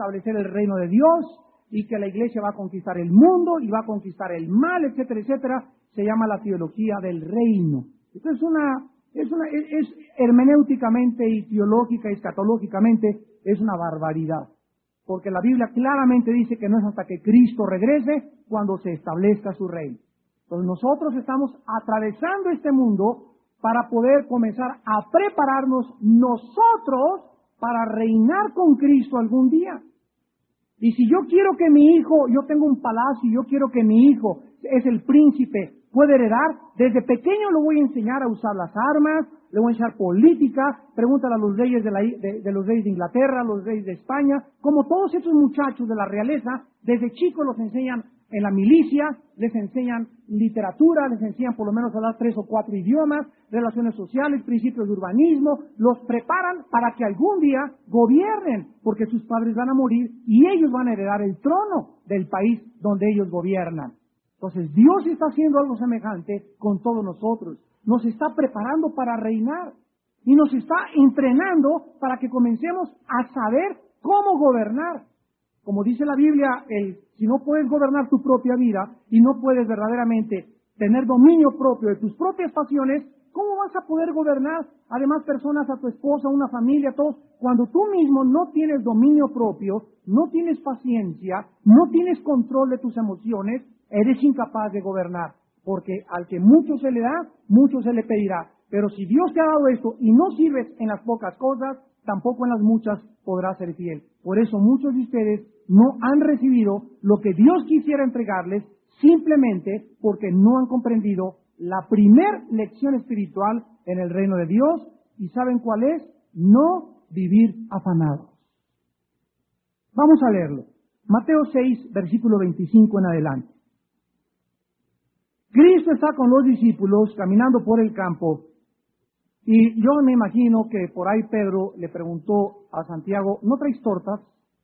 establecer el reino de Dios y que la iglesia va a conquistar el mundo y va a conquistar el mal, etcétera, etcétera. Se llama la teología del reino. Esto es hermenéuticamente y teológica y escatológicamente es una barbaridad. Porque la Biblia claramente dice que no es hasta que Cristo regrese cuando se establezca su reino. Entonces nosotros estamos atravesando este mundo para poder comenzar a prepararnos nosotros para reinar con Cristo algún día. Y si yo quiero que mi hijo, yo tengo un palacio, yo quiero que mi hijo es el príncipe, puede heredar, desde pequeño lo voy a enseñar a usar las armas, le voy a enseñar política, pregúntale a los reyes de los reyes de Inglaterra, a los reyes de España, como todos estos muchachos de la realeza, desde chicos los enseñan en la milicia, les enseñan literatura, les enseñan por lo menos a hablar 3 o 4 idiomas, relaciones sociales, principios de urbanismo, los preparan para que algún día gobiernen, porque sus padres van a morir y ellos van a heredar el trono del país donde ellos gobiernan. Entonces Dios está haciendo algo semejante con todos nosotros. Nos está preparando para reinar y nos está entrenando para que comencemos a saber cómo gobernar. Como dice la Biblia, si no puedes gobernar tu propia vida y no puedes verdaderamente tener dominio propio de tus propias pasiones, ¿cómo vas a poder gobernar además personas, a tu esposa, una familia, todos? Cuando tú mismo no tienes dominio propio, no tienes paciencia, no tienes control de tus emociones, eres incapaz de gobernar. Porque al que mucho se le da, mucho se le pedirá. Pero si Dios te ha dado esto y no sirves en las pocas cosas, tampoco en las muchas podrás ser fiel. Por eso muchos de ustedes no han recibido lo que Dios quisiera entregarles simplemente porque no han comprendido la primer lección espiritual en el reino de Dios. ¿Y saben cuál es? No vivir afanados. Vamos a leerlo. Mateo 6, versículo 25 en adelante. Cristo está con los discípulos caminando por el campo y yo me imagino que por ahí Pedro le preguntó a Santiago, ¿no traes tortas?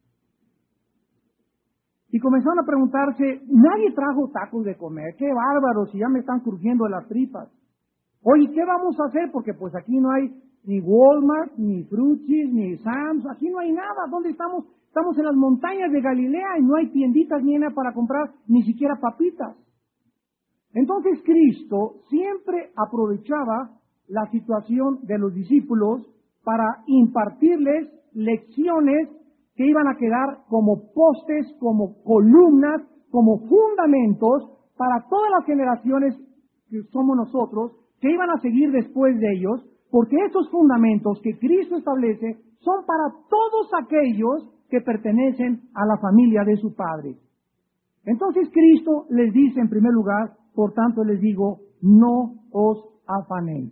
Y comenzaron a preguntarse, nadie trajo tacos de comer, qué bárbaros, si ya me están crujiendo las tripas. Oye, ¿qué vamos a hacer? Porque pues aquí no hay ni Walmart, ni Fruchis, ni Sam's, aquí no hay nada. ¿Dónde estamos? Estamos en las montañas de Galilea y no hay tienditas ni nada para comprar ni siquiera papitas. Entonces Cristo siempre aprovechaba la situación de los discípulos para impartirles lecciones que iban a quedar como postes, como columnas, como fundamentos para todas las generaciones que somos nosotros, que iban a seguir después de ellos, porque estos fundamentos que Cristo establece son para todos aquellos que pertenecen a la familia de su Padre. Entonces Cristo les dice en primer lugar, por tanto les digo, no os afanéis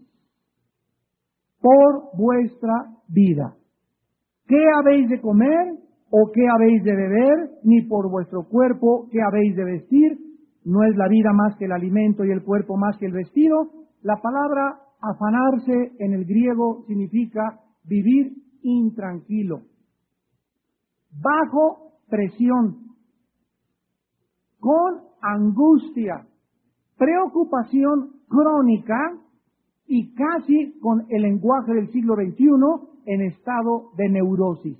por vuestra vida. ¿Qué habéis de comer o qué habéis de beber? Ni por vuestro cuerpo, ¿qué habéis de vestir? ¿No es la vida más que el alimento y el cuerpo más que el vestido? La palabra afanarse en el griego significa vivir intranquilo, bajo presión, con angustia, preocupación crónica y casi con el lenguaje del siglo XXI en estado de neurosis.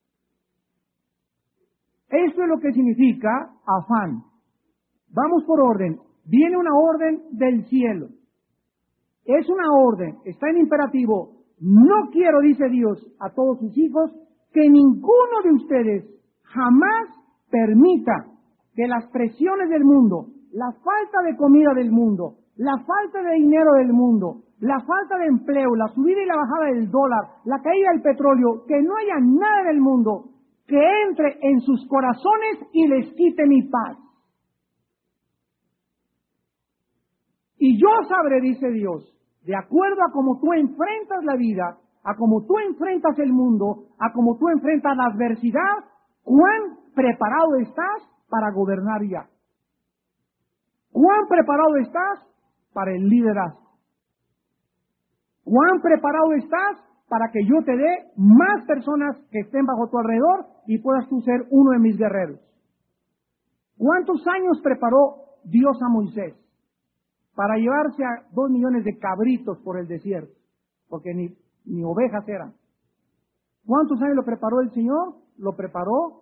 Esto es lo que significa afán. Vamos por orden. Viene una orden del cielo. Es una orden, está en imperativo. No quiero, dice Dios a todos sus hijos, que ninguno de ustedes jamás permita que las presiones del mundo, la falta de comida del mundo, la falta de dinero del mundo, la falta de empleo, la subida y la bajada del dólar, la caída del petróleo, que no haya nada en el mundo que entre en sus corazones y les quite mi paz. Y yo sabré, dice Dios, de acuerdo a cómo tú enfrentas la vida, a cómo tú enfrentas el mundo, a cómo tú enfrentas la adversidad, cuán preparado estás para gobernar ya. ¿Cuán preparado estás para el liderazgo? ¿Cuán preparado estás para que yo te dé más personas que estén bajo tu alrededor y puedas tú ser uno de mis guerreros? ¿Cuántos años preparó Dios a Moisés para llevarse a 2 millones de cabritos por el desierto? Porque ni ovejas eran. ¿Cuántos años lo preparó el Señor? Lo preparó